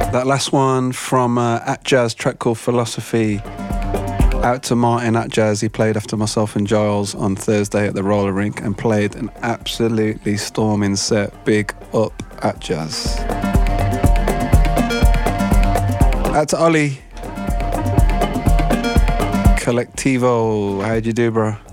That last one from At Jazz, track called Philosophy. Out to Martin at Jazz. He played after myself and Giles on Thursday at the Roller Rink and played an absolutely storming set. Big up at Jazz. Out to Ollie. Collectivo. How'd you do, bro?